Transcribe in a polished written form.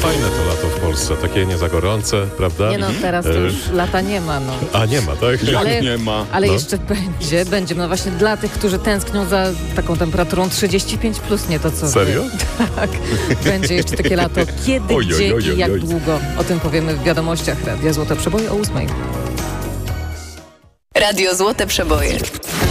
fajne to lato w Polsce, takie nie za gorące, prawda? Nie no, teraz to już lata nie ma, no. A nie ma, tak? Ale, nie ma. ale No. jeszcze będzie. No właśnie dla tych, którzy tęsknią za taką temperaturą 35 plus, nie to co Serio? Tak. Będzie jeszcze takie lato. Kiedy, Oj, gdzie oj, oj, i jak oj. długo? O tym powiemy w wiadomościach Radia Złote Przeboje o 8:00. Radio Złote Przeboje.